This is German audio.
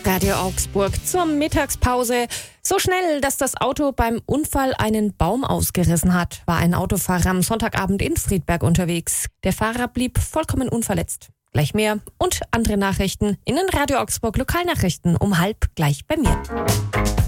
Radio Augsburg zur Mittagspause. So schnell, dass das Auto beim Unfall einen Baum ausgerissen hat, war ein Autofahrer am Sonntagabend in Friedberg unterwegs. Der Fahrer blieb vollkommen unverletzt. Gleich mehr und andere Nachrichten in den Radio Augsburg Lokalnachrichten um 12:30 bei mir.